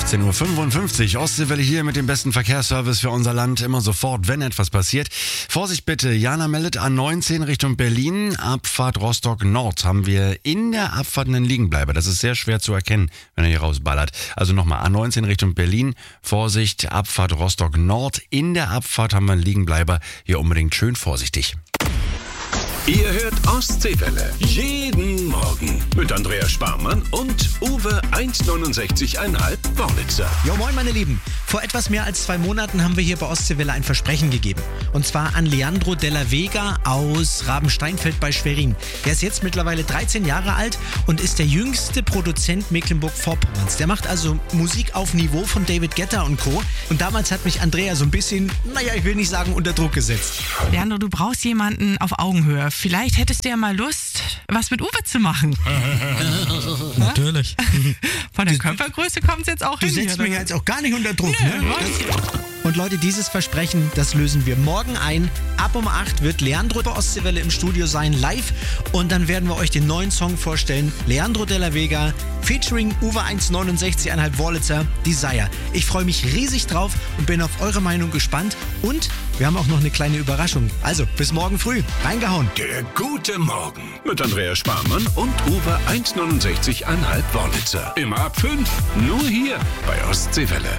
18.55 Uhr. Ostseewelle hier mit dem besten Verkehrsservice für unser Land. Immer sofort, wenn etwas passiert. Vorsicht bitte, Jana meldet A19 Richtung Berlin. Abfahrt Rostock Nord haben wir in der Abfahrt einen Liegenbleiber. Das ist sehr schwer zu erkennen, wenn er hier rausballert. Also nochmal, A19 Richtung Berlin. Vorsicht, Abfahrt Rostock Nord. In der Abfahrt haben wir einen Liegenbleiber. Hier unbedingt schön vorsichtig. Ihr hört Ostseewelle. Jeden Morgen. Mit Andreas Sparmann und Uwe 1,69,5 Worlitzer. Jo, moin meine Lieben. Vor etwas mehr als 2 Monaten haben wir hier bei Ostseewelle ein Versprechen gegeben. Und zwar an Leandro Della Vega aus Rabensteinfeld bei Schwerin. Der ist jetzt mittlerweile 13 Jahre alt und ist der jüngste Produzent Mecklenburg-Vorpommerns. Der macht also Musik auf Niveau von David Guetta und Co. Und damals hat mich Andrea so ein bisschen, ich will nicht sagen, unter Druck gesetzt. Leandro, du brauchst jemanden auf Augenhöhe. Vielleicht hättest du ja mal Lust, was mit Uwe zu machen. Natürlich. Von der Körpergröße kommt es jetzt auch hin. Du setzt mich jetzt auch gar nicht unter Druck, Nee, ne? Und Leute, dieses Versprechen, das lösen wir morgen ein. Ab um 8 wird Leandro bei Ostseewelle im Studio sein, live. Und dann werden wir euch den neuen Song vorstellen. Leandro Della Vega, featuring Uwe 1,69,5 Worlitzer, Desire. Ich freue mich riesig drauf und bin auf eure Meinung gespannt. Und wir haben auch noch eine kleine Überraschung. Also, bis morgen früh. Reingehauen. Der gute Morgen. Mit Andreas Sparmann und Uwe 1,69,5 Worlitzer. Immer ab 5. Nur hier bei Ostseewelle.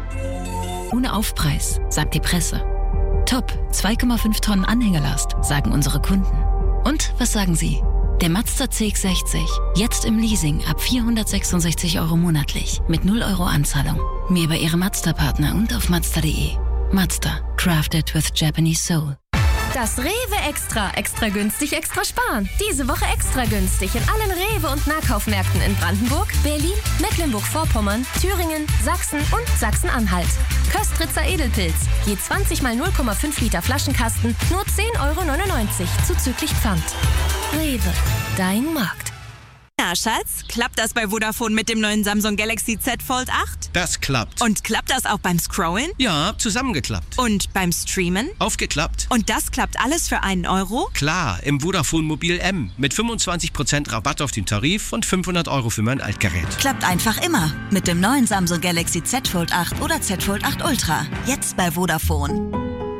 Ohne Aufpreis, sagt die Presse. Top, 2,5 Tonnen Anhängerlast, sagen unsere Kunden. Und was sagen Sie? Der Mazda CX-60, jetzt im Leasing ab 466 € monatlich, mit 0 € Anzahlung. Mehr bei Ihrem Mazda-Partner und auf Mazda.de. Mazda, crafted with Japanese soul. Das Rewe Extra. Extra günstig, extra sparen. Diese Woche extra günstig in allen Rewe- und Nahkaufmärkten in Brandenburg, Berlin, Mecklenburg-Vorpommern, Thüringen, Sachsen und Sachsen-Anhalt. Köstritzer Edelpilz. Je 20 mal 0,5 Liter Flaschenkasten, nur 10,99 € zuzüglich Pfand. Rewe, dein Markt. Ja, Schatz, klappt das bei Vodafone mit dem neuen Samsung Galaxy Z Fold 8? Das klappt. Und klappt das auch beim Scrollen? Ja, zusammengeklappt. Und beim Streamen? Aufgeklappt. Und das klappt alles für 1 €? Klar, im Vodafone Mobil M mit 25% Rabatt auf den Tarif und 500 € für mein Altgerät. Klappt einfach immer mit dem neuen Samsung Galaxy Z Fold 8 oder Z Fold 8 Ultra. Jetzt bei Vodafone.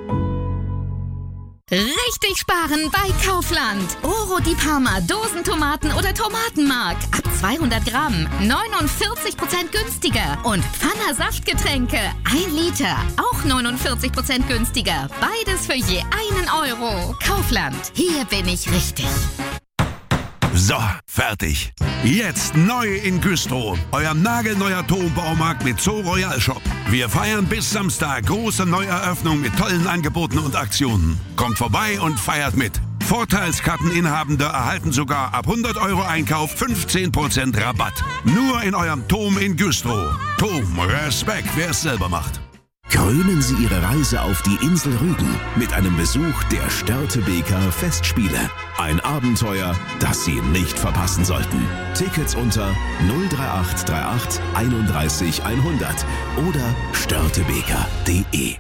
Richtig sparen bei Kaufland. Oro di Parma, Dosentomaten oder Tomatenmark. Ab 200 Gramm 49% günstiger. Und Pfanner Saftgetränke 1 Liter, auch 49% günstiger. Beides für je 1 €. Kaufland, hier bin ich richtig. So, fertig. Jetzt neu in Güstrow. Euer nagelneuer Turmbaumarkt mit Zoo Royal Shop. Wir feiern bis Samstag große Neueröffnung mit tollen Angeboten und Aktionen. Kommt vorbei und feiert mit. Vorteilskarteninhabende erhalten sogar ab 100 € Einkauf 15% Rabatt. Nur in eurem Turm in Güstrow. Turm, Respekt, wer es selber macht. Krönen Sie Ihre Reise auf die Insel Rügen mit einem Besuch der Störtebeker Festspiele. Ein Abenteuer, das Sie nicht verpassen sollten. Tickets unter 03838 31 100 oder störtebeker.de.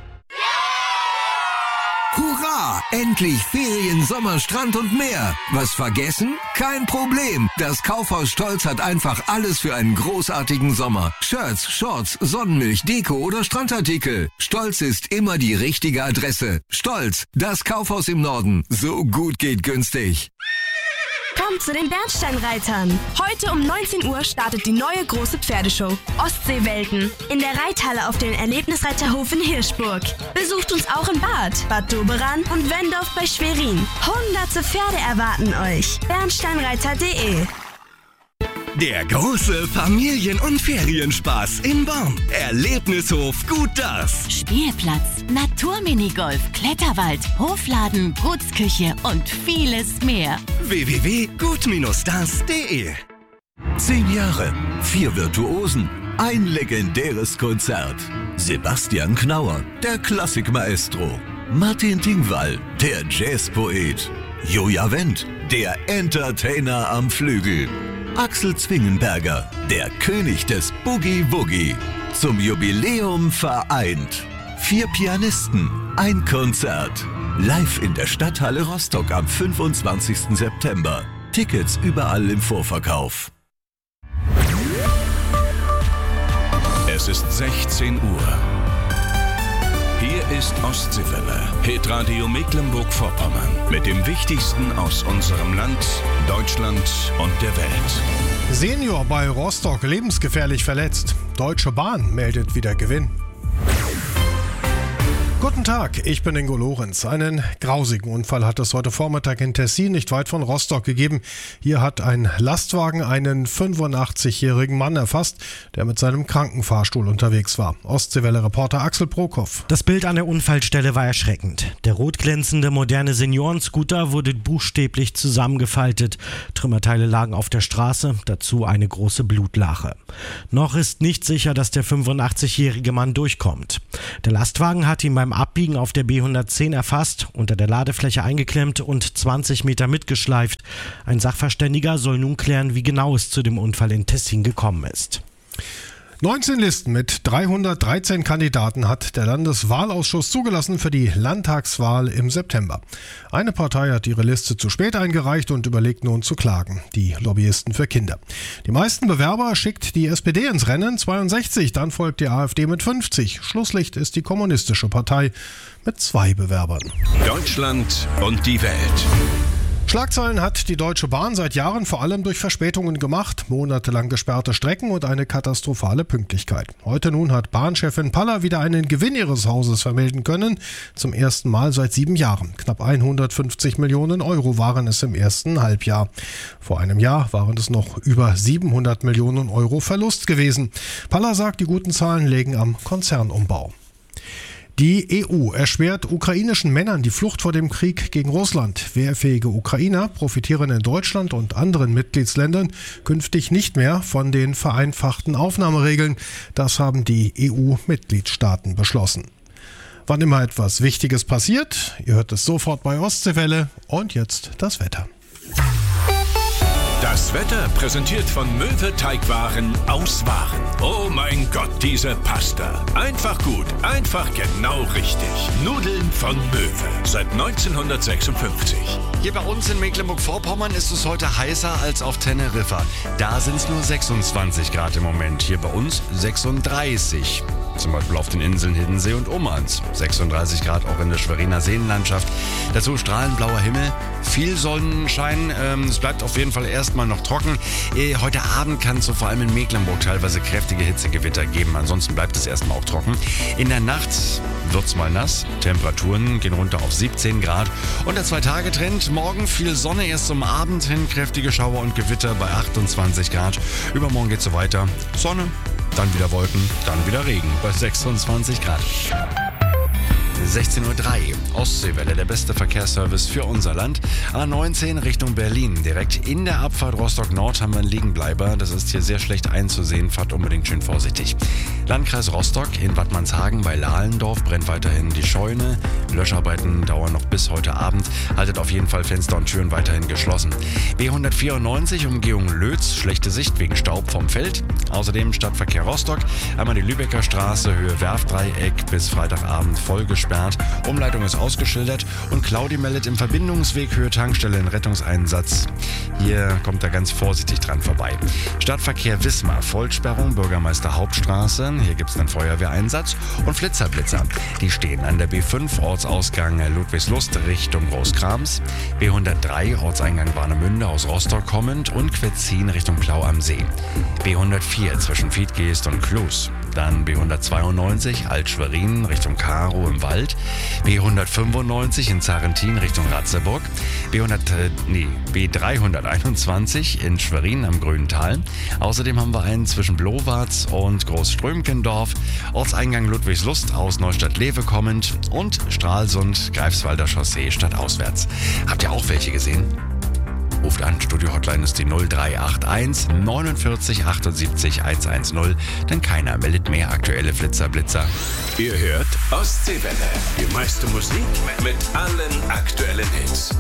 Hurra! Endlich Ferien, Sommer, Strand und mehr. Was vergessen? Kein Problem. Das Kaufhaus Stolz hat einfach alles für einen großartigen Sommer. Shirts, Shorts, Sonnenmilch, Deko oder Strandartikel. Stolz ist immer die richtige Adresse. Stolz, das Kaufhaus im Norden. So gut geht günstig. Kommt zu den Bernsteinreitern. Heute um 19 Uhr startet die neue große Pferdeshow Ostseewelten in der Reithalle auf dem Erlebnisreiterhof in Hirschburg. Besucht uns auch in Bad Doberan und Wendorf bei Schwerin. Hunderte Pferde erwarten euch. Bernsteinreiter.de. Der große Familien- und Ferienspaß in Born. Erlebnishof Gut Das. Spielplatz, Naturminigolf, Kletterwald, Hofladen, Gutsküche und vieles mehr. www.gut-das.de. 10 Jahre, 4 Virtuosen, ein legendäres Konzert. Sebastian Knauer, der Klassikmaestro. Martin Tingwall, der Jazzpoet. Joja Wendt, der Entertainer am Flügel. Axel Zwingenberger, der König des Boogie-Woogie. Zum Jubiläum vereint. 4 Pianisten, ein Konzert. Live in der Stadthalle Rostock am 25. September. Tickets überall im Vorverkauf. Es ist 16 Uhr. Hier ist Ostseewelle, Hitradio Mecklenburg-Vorpommern. Mit dem Wichtigsten aus unserem Land, Deutschland und der Welt. Senior bei Rostock lebensgefährlich verletzt. Deutsche Bahn meldet wieder Gewinn. Guten Tag, ich bin Ingo Lorenz. Einen grausigen Unfall hat es heute Vormittag in Tessin, nicht weit von Rostock, gegeben. Hier hat ein Lastwagen einen 85-jährigen Mann erfasst, der mit seinem Krankenfahrstuhl unterwegs war. Ostseewelle-Reporter Axel Prokop. Das Bild an der Unfallstelle war erschreckend. Der rot glänzende moderne Seniorenscooter wurde buchstäblich zusammengefaltet. Trümmerteile lagen auf der Straße, dazu eine große Blutlache. Noch ist nicht sicher, dass der 85-jährige Mann durchkommt. Der Lastwagen hat ihn beim Abbiegen auf der B110 erfasst, unter der Ladefläche eingeklemmt und 20 Meter mitgeschleift. Ein Sachverständiger soll nun klären, wie genau es zu dem Unfall in Tessin gekommen ist. 19 Listen mit 313 Kandidaten hat der Landeswahlausschuss zugelassen für die Landtagswahl im September. Eine Partei hat ihre Liste zu spät eingereicht und überlegt nun zu klagen, die Lobbyisten für Kinder. Die meisten Bewerber schickt die SPD ins Rennen, 62, dann folgt die AfD mit 50. Schlusslicht ist die Kommunistische Partei mit 2 Bewerbern. Deutschland und die Welt. Schlagzeilen hat die Deutsche Bahn seit Jahren vor allem durch Verspätungen gemacht, monatelang gesperrte Strecken und eine katastrophale Pünktlichkeit. Heute nun hat Bahnchefin Paller wieder einen Gewinn ihres Hauses vermelden können, zum ersten Mal seit 7 Jahren. Knapp 150 Millionen Euro waren es im ersten Halbjahr. Vor einem Jahr waren es noch über 700 Millionen Euro Verlust gewesen. Paller sagt, die guten Zahlen lägen am Konzernumbau. Die EU erschwert ukrainischen Männern die Flucht vor dem Krieg gegen Russland. Wehrfähige Ukrainer profitieren in Deutschland und anderen Mitgliedsländern künftig nicht mehr von den vereinfachten Aufnahmeregeln. Das haben die EU-Mitgliedstaaten beschlossen. Wann immer etwas Wichtiges passiert, ihr hört es sofort bei Ostseewelle. Und jetzt das Wetter. Das Wetter präsentiert von Möwe Teigwaren aus Waren. Oh mein Gott, diese Pasta. Einfach gut, einfach genau richtig. Nudeln von Möwe. Seit 1956. Hier bei uns in Mecklenburg-Vorpommern ist es heute heißer als auf Teneriffa. Da sind es nur 26 Grad im Moment. Hier bei uns 36. Zum Beispiel auf den Inseln Hiddensee und Ummanz. 36 Grad auch in der Schweriner Seenlandschaft. Dazu strahlend blauer Himmel, viel Sonnenschein. Es bleibt auf jeden Fall erstmal noch trocken. Heute Abend kann es so vor allem in Mecklenburg teilweise kräftige Hitzegewitter geben. Ansonsten bleibt es erstmal auch trocken. In der Nacht wird es mal nass. Temperaturen gehen runter auf 17 Grad. Und der 2-Tage-Trend. Morgen viel Sonne, erst zum Abend hin kräftige Schauer und Gewitter bei 28 Grad. Übermorgen geht es so weiter. Sonne. Dann wieder Wolken, dann wieder Regen bei 26 Grad. 16:03 Uhr. Ostseewelle, der beste Verkehrsservice für unser Land. A19 Richtung Berlin. Direkt in der Abfahrt Rostock Nord haben wir einen Liegenbleiber. Das ist hier sehr schlecht einzusehen. Fahrt unbedingt schön vorsichtig. Landkreis Rostock in Wattmannshagen bei Lahlendorf brennt weiterhin die Scheune. Löscharbeiten dauern noch bis heute Abend. Haltet auf jeden Fall Fenster und Türen weiterhin geschlossen. B194 Umgehung Lötz. Schlechte Sicht wegen Staub vom Feld. Außerdem Stadtverkehr Rostock. Einmal die Lübecker Straße, Höhe Werftdreieck bis Freitagabend voll gesperrt. Umleitung ist ausgeschildert und Claudi meldet im Verbindungsweg Höhe Tankstelle einen Rettungseinsatz. Hier kommt er ganz vorsichtig dran vorbei. Stadtverkehr Wismar, Vollsperrung, Bürgermeister Hauptstraße. Hier gibt es einen Feuerwehreinsatz und Flitzerblitzer. Die stehen an der B5 Ortsausgang Ludwigslust Richtung Großkrams. B103 Ortseingang Warnemünde aus Rostock kommend und Quetzin Richtung Plau am See. B104 zwischen Fiedgeest und Klus. Dann B192 Alt-Schwerin Richtung Karo im Wald. B195 in Zarentin Richtung Ratzeburg. B321 in Schwerin am Grüntal. Außerdem haben wir einen zwischen Blowarz und Großströmkendorf. Ortseingang Ludwigslust aus Neustadt-Lewe kommend. Und Stralsund, Greifswalder Chaussee stadtauswärts. Habt ihr auch welche gesehen? Ruft an, Studio-Hotline ist die 0381 49 78 110, denn keiner meldet mehr aktuelle Blitzer. Ihr hört Ostseewelle, die meiste Musik mit allen aktuellen Hits.